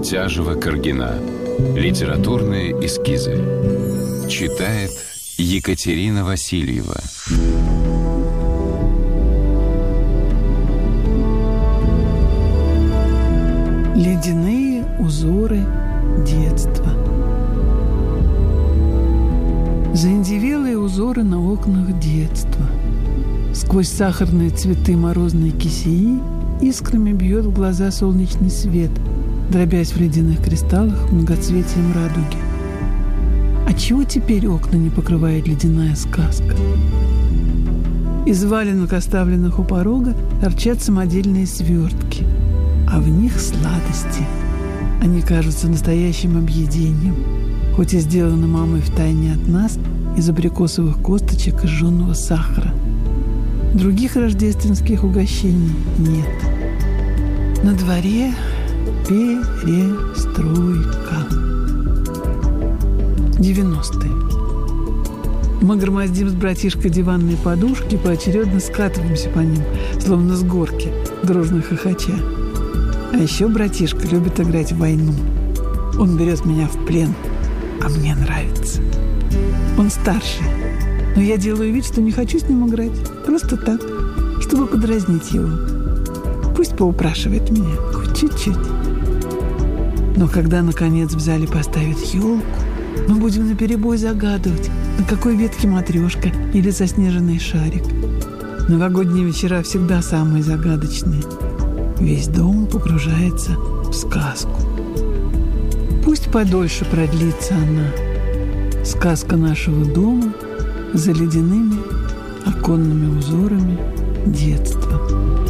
Тяжева-Каргина. Литературные эскизы. Читает Екатерина Васильева. Ледяные узоры детства. Заиндевелые узоры на окнах детства. Сквозь сахарные цветы морозной кисеи искрами бьет в глаза солнечный свет, дробясь в ледяных кристаллах многоцветием радуги. А чего теперь окна не покрывает ледяная сказка? Из валенок, оставленных у порога, торчат самодельные свертки, а в них сладости. Они кажутся настоящим объедением, хоть и сделаны мамой втайне от нас из абрикосовых косточек и жженого сахара. Других рождественских угощений нет. На дворе перестройка. 90-е. Мы громоздим с братишкой диванные подушки, поочередно скатываемся по ним, словно с горки, дружно хохоча. А еще братишка любит играть в войну. Он берет меня в плен, а мне нравится. Он старший, но я делаю вид, что не хочу с ним играть. Просто так, чтобы подразнить его. Пусть поупрашивает меня, хоть чуть-чуть. Но когда, наконец, в зале поставят елку, мы будем наперебой загадывать, на какой ветке матрешка или заснеженный шарик. Новогодние вечера всегда самые загадочные. Весь дом погружается в сказку. Пусть подольше продлится она. Сказка нашего дома за ледяными оконными узорами детства.